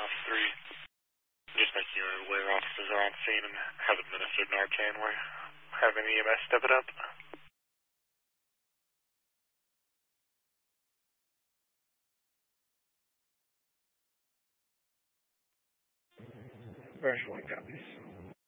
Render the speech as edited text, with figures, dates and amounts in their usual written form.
3. Just making you aware officers are on scene and have administered Narcan. We're having EMS step it up. Version 1 copies.